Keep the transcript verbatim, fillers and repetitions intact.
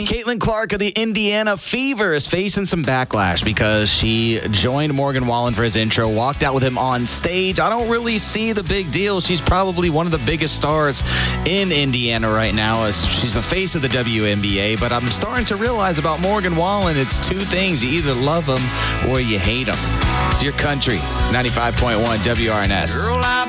Caitlin Clark of the Indiana Fever is facing some backlash because she joined Morgan Wallen for his intro, walked out with him on stage. I don't really see the big deal. She's probably one of the biggest stars in Indiana right now. As she's the face of the W N B A, but I'm starting to realize about Morgan Wallen, it's two things. You either love him or you hate him. It's your country. ninety-five point one W R N S. Girl, I